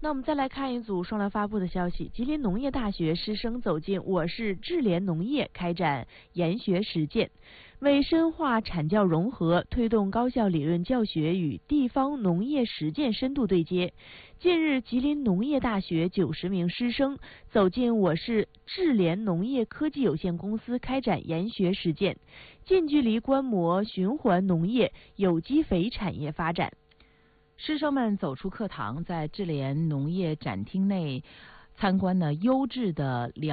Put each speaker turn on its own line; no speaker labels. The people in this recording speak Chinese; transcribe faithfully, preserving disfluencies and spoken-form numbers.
那我们再来看一组双联发布的消息：吉林农业大学师生走进我市智联农业，开展研学实践，为深化产教融合，推动高校理论教学与地方农业实践深度对接。近日，吉林农业大学九十名师生走进我市智联农业科技有限公司，开展研学实践，近距离观摩循环农业、有机肥产业发展。
师生们走出课堂，在智联农业展厅内参观了优质的粮